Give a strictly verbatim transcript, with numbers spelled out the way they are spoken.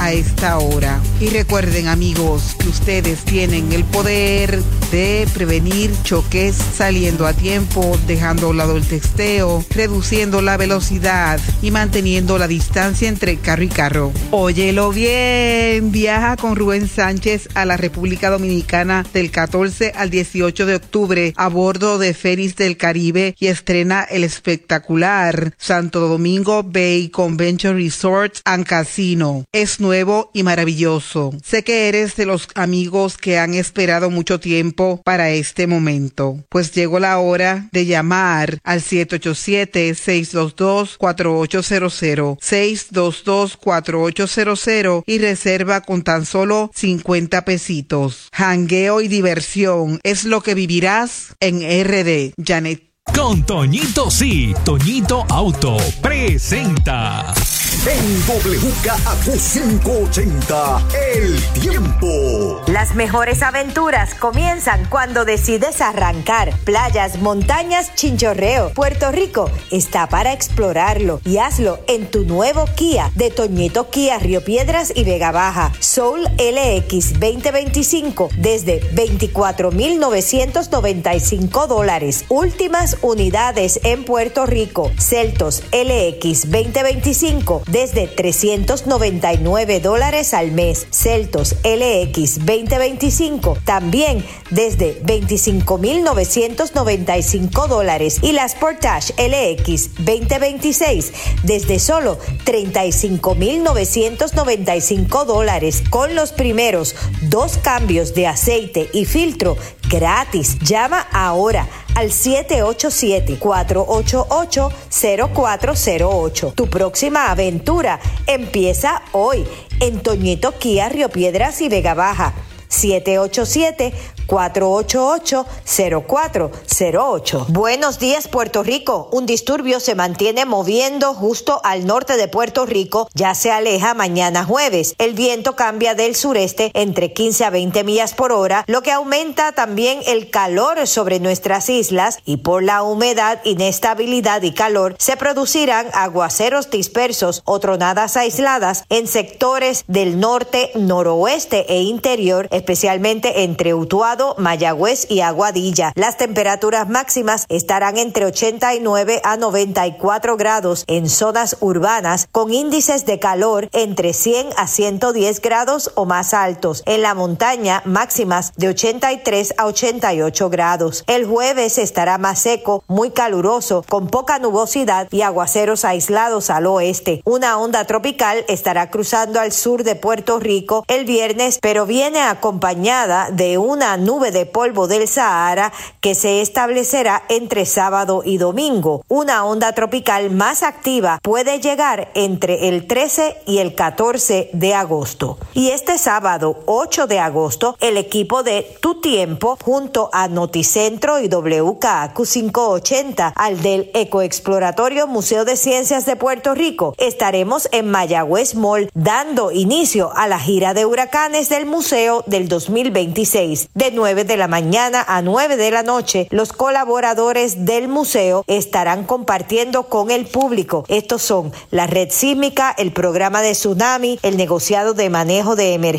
a esta hora. Y recuerden, amigos, que ustedes tienen el poder de prevenir choques saliendo a tiempo, dejando a un lado el texteo, reduciendo la velocidad y manteniendo la distancia entre carro y carro. Óyelo bien, viaja con Rubén Sánchez a la República Dominicana del catorce al dieciocho de octubre a bordo de Fénix del Caribe y estrena el espectacular Santo Domingo Bay Convention Resort and Casino. Es nuevo y maravilloso. Sé que eres de los amigos que han esperado mucho tiempo para este momento. Pues llegó la hora de llamar al siete ocho siete, seis dos dos, cuatro ocho cero cero, seis dos dos, cuatro ocho cero cero y reserva con tan solo cincuenta pesitos. Jangueo y diversión es lo que vivirás en R D. Janet. Con Toñito sí, Toñito Auto presenta. En W K A Q quinientos ochenta, el tiempo. Las mejores aventuras comienzan cuando decides arrancar. Playas, montañas, chinchorreo. Puerto Rico está para explorarlo y hazlo en tu nuevo Kia de Toñito Kia Río Piedras y Vega Baja. Soul L X veinte veinticinco desde veinticuatro mil novecientos noventa y cinco dólares. Últimas unidades en Puerto Rico. Celtos L X veinte veinticinco desde trescientos noventa y nueve dólares al mes. Celtos L X veinte veinticinco también desde veinticinco mil novecientos noventa y cinco dólares. Y la Sportage L X veinte veintiséis desde solo treinta y cinco mil novecientos noventa y cinco dólares, con los primeros dos cambios de aceite y filtro gratis. Llama ahora al siete ocho siete, cuatro ocho ocho, cero cuatro cero ocho. Tu próxima aventura empieza hoy en Toñito Kia Río Piedras y Vega Baja. siete ocho siete, cuatro ocho ocho, cero cuatro cero ocho. Buenos días, Puerto Rico. Un disturbio se mantiene moviendo justo al norte de Puerto Rico. Ya se aleja mañana jueves. El viento cambia del sureste entre quince a veinte millas por hora, lo que aumenta también el calor sobre nuestras islas, y por la humedad, inestabilidad y calor se producirán aguaceros dispersos o tronadas aisladas en sectores del norte, noroeste e interior, especialmente entre Utuado, Mayagüez y Aguadilla. Las temperaturas máximas estarán entre ochenta y nueve a noventa y cuatro grados en zonas urbanas, con índices de calor entre cien a ciento diez grados o más altos. En la montaña, máximas de ochenta y tres a ochenta y ocho grados. El jueves estará más seco, muy caluroso, con poca nubosidad y aguaceros aislados al oeste. Una onda tropical estará cruzando al sur de Puerto Rico el viernes, pero viene acompañada de una nube de polvo del Sahara que se establecerá entre sábado y domingo. Una onda tropical más activa puede llegar entre el trece y el catorce de agosto. Y este sábado ocho de agosto, el equipo de Tu Tiempo junto a Noticentro y W K A Q quinientos ochenta al del Ecoexploratorio Museo de Ciencias de Puerto Rico estaremos en Mayagüez Mall dando inicio a la gira de huracanes del museo del dos mil veintiséis. De nueve de la mañana a nueve de la noche, los colaboradores del museo estarán compartiendo con el público. Estos son la red sísmica, el programa de tsunami, el negociado de manejo de emergencia